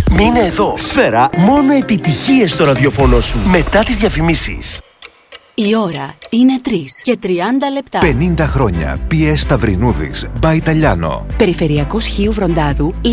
Μείνε εδώ. Σφαίρα, μόνο επιτυχίες στο ραδιοφωνό σου. Μετά τις διαφημίσεις. Η ώρα είναι 3:30 λεπτά. 50 χρόνια. P.S. Σταυρινούδης. Μπα Ιταλιάνο. Περιφερειακός Χίου Βροντάδου.